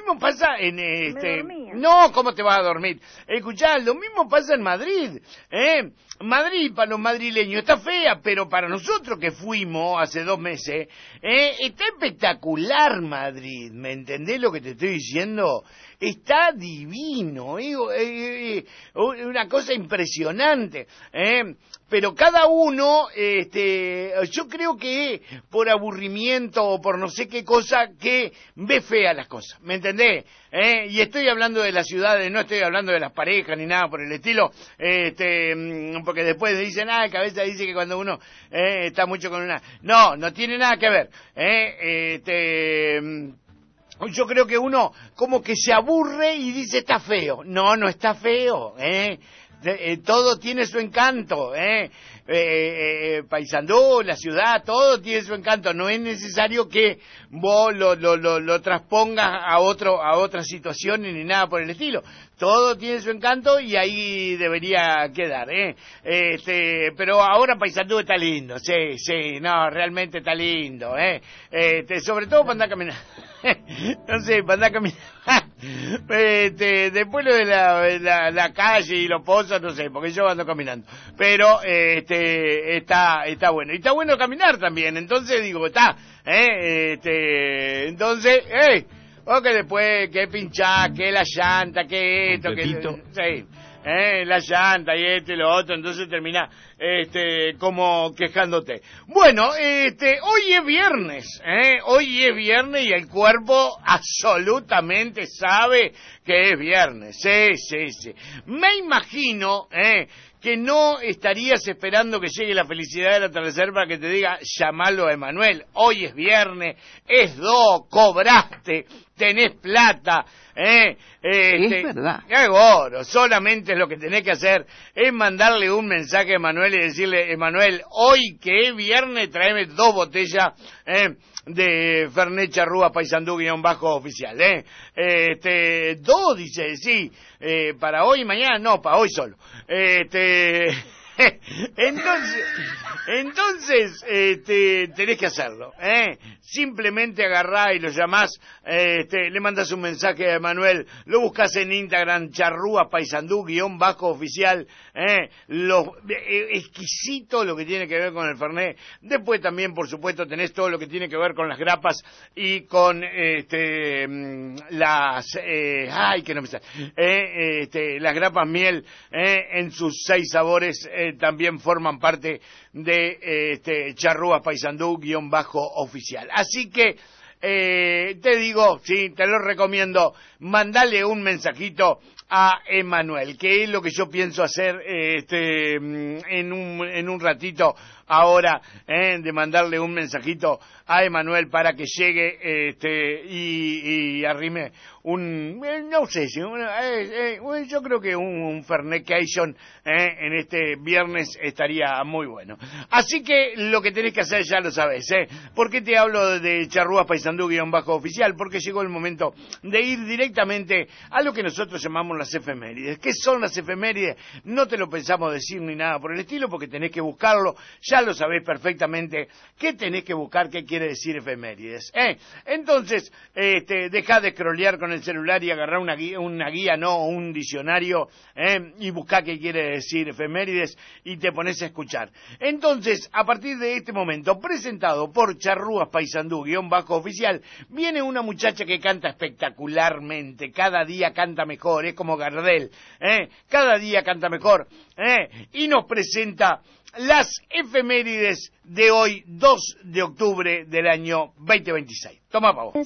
mismo pasa en Me dormía. No, ¿cómo te vas a dormir? Escuchá, lo mismo pasa en Madrid, Madrid para los madrileños está fea, pero para nosotros que fuimos hace 2 meses, está espectacular Madrid, ¿me entendés lo que te estoy diciendo? Está divino, una cosa impresionante, pero cada uno, yo creo que por aburrimiento o por no sé qué cosa, que ve fea las cosas, ¿me entendés? Y estoy hablando de las ciudades, no estoy hablando de las parejas ni nada por el estilo, porque después dicen, cabeza dice que cuando uno está mucho con una... No tiene nada que ver, yo creo que uno como que se aburre y dice está feo. No está feo, todo tiene su encanto, Paysandú, la ciudad, todo tiene su encanto. No es necesario que vos lo transpongas a otra situación ni nada por el estilo. Todo tiene su encanto y ahí debería quedar, pero ahora Paysandú está lindo, sí, no, realmente está lindo, sobre todo para andar caminando. No sé, para andar caminando. Después lo de la calle y los pozos, no sé, porque yo ando caminando. Pero está bueno. Y está bueno caminar también, entonces digo, está. Entonces, o que después, que pinchar, que la llanta, que esto, que... Sí. La llanta y esto y lo otro, entonces termina como quejándote. Bueno, hoy es viernes, y el cuerpo absolutamente sabe que es viernes, sí. Me imagino, que no estarías esperando que llegue la felicidad del atardecer para que te diga, llamalo a Emanuel, hoy es viernes, es cobraste, tenés plata, es verdad. Seguro, solamente lo que tenés que hacer es mandarle un mensaje a Emanuel y decirle, Emanuel, hoy que es viernes, tráeme 2 botellas, de Fernet Charrúa Paysandú _oficial, 2, dice, sí, para hoy y mañana, no, para hoy solo, entonces, tenés que hacerlo, simplemente agarrá y lo llamás, le mandas un mensaje a Emanuel, lo buscas en Instagram, Charrúa Paysandú _oficial, exquisito lo que tiene que ver con el Fernet. Después también, por supuesto, tenés todo lo que tiene que ver con las grapas y con las grapas miel, en sus 6 sabores, también forman parte de Charrúa Paysandú _oficial. Así que te digo, sí, te lo recomiendo, mandale un mensajito a Emanuel, que es lo que yo pienso hacer en un ratito ahora, de mandarle un mensajito a Emanuel para que llegue y arrime no sé si yo creo que un Fernecation en este viernes estaría muy bueno. Así que lo que tenés que hacer ya lo sabés, ¿por qué te hablo de Charrúa Paysandú _oficial? Porque llegó el momento de ir directamente a lo que nosotros llamamos las efemérides. ¿Qué son las efemérides? No te lo pensamos decir ni nada por el estilo, porque tenés que buscarlo, ya lo sabés perfectamente. ¿Qué tenés que buscar? ¿Qué quiere decir efemérides? Entonces, dejá de scrollear con el celular y agarrar una guía, no, un diccionario, y buscá qué quiere decir efemérides y te pones a escuchar. Entonces, a partir de este momento, presentado por Charrúas Paysandú _oficial, viene una muchacha que canta espectacularmente, cada día canta mejor, es como Gardel, cada día canta mejor, y nos presenta las efemérides de hoy, 2 de octubre del año 2026. Toma, Pau.